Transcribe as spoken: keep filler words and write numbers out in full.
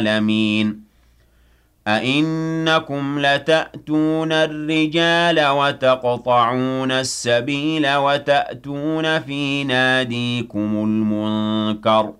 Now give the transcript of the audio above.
العالمين أئنكم لتأتون الرجال وتقطعون السبيل وتأتون في ناديكم المنكر